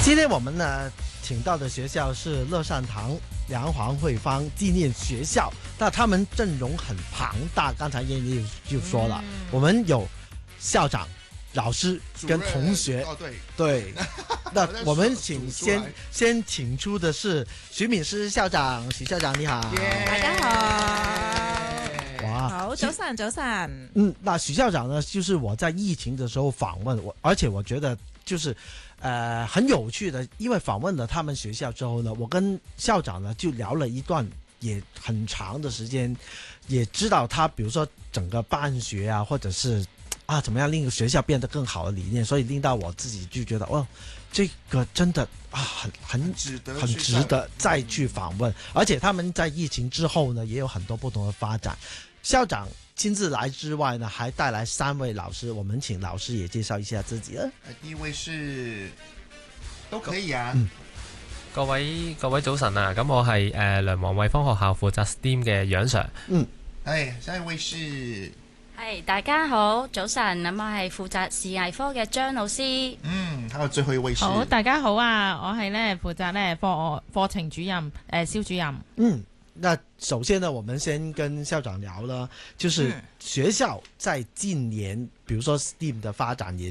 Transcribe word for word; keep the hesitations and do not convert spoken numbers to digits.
今天我们呢请到的学校是乐善堂梁黄慧芳纪念学校，那他们阵容很庞大，刚才燕妮就说了、嗯、我们有校长、老师跟同学。 哦，对对那我们请先先请出的是徐敏诗校長，徐校長你好。 Yeah, 大家好。 哇， 好，早晨早晨。 嗯，那徐校長呢，就是我在疫情的時候訪問我，而且我覺得就是呃很有趣的，因為訪問了他們學校之後呢，我跟校長呢就聊了一段也很長的時間，也知道他比如說整個辦學啊，或者是啊怎麼樣令學校變得更好的理念，所以令到我自己就覺得哦，這個真的啊很很值得很值得再去訪問，而且他們在疫情之後呢也有很多不同的發展。校長親自來之外呢，還帶來三位老師，我們請老師也介紹一下自己啊。 第一位是都可以啊。 嗯、各位各位早晨啊，咁我係誒、呃、梁王惠芳學校負責 S T E A M 嘅楊 Sir。 嗯， 係下一位是。 係大家好，早晨，咁我係負責視藝科嘅張老師。 嗯，還有最後一位是。 好，大家好啊，我係咧負責咧課課程主任誒蕭、呃、主任。 嗯。那首先呢，我們先跟校長聊了，就是學校在近年，比如說 S T E A M 的發展也